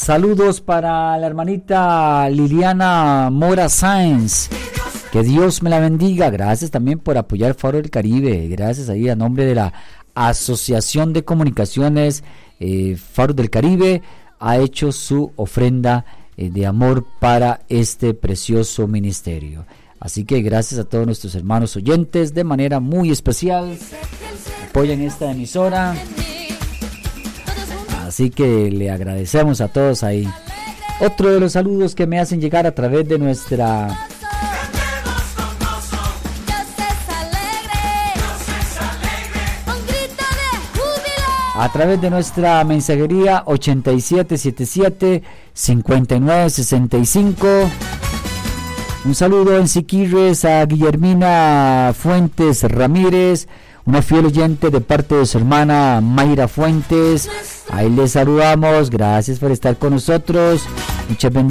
Saludos para la hermanita Liliana Mora Sáenz. Que Dios me la bendiga. Gracias también por apoyar Faro del Caribe. Gracias ahí a nombre de la Asociación de Comunicaciones Faro del Caribe. Ha hecho su ofrenda de amor para este precioso ministerio. Así que gracias a todos nuestros hermanos oyentes de manera muy especial. Apoyan esta emisora. Así que le agradecemos a todos ahí. Otro de los saludos que me hacen llegar a través de nuestra mensajería 8777-5965. Un saludo en Siquirres a Guillermina Fuentes Ramírez, una fiel oyente de parte de su hermana Mayra Fuentes. Ahí les saludamos, gracias por estar con nosotros. Muchas bendiciones.